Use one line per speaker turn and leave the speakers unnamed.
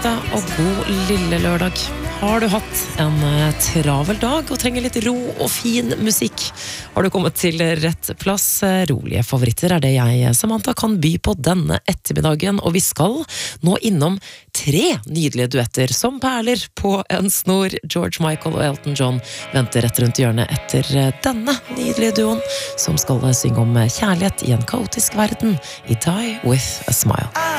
tirsdag og god lille lørdag. Har du hatt en travel dag og trenger litt ro og fin musikk, har du kommet til rett plass. Rolige favoritter er det jeg, Samantha, kan by på denne ettermiddagen, og vi skal nå innom 3 nydelige duetter som perler på en snor. George Michael og Elton John venter rett rundt hjørnet etter denne nydelige duoen, som skal synge om kjærlighet i en kaotisk verden i Die With A Smile.